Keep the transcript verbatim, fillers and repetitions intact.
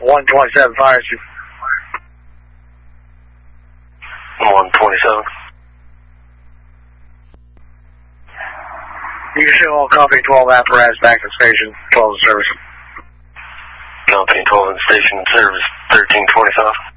one twenty-seven fire. one twenty-seven. You can show all copy twelve apparatus back to station, twelve service. Copy twelve in station service, thirteen twenty-five.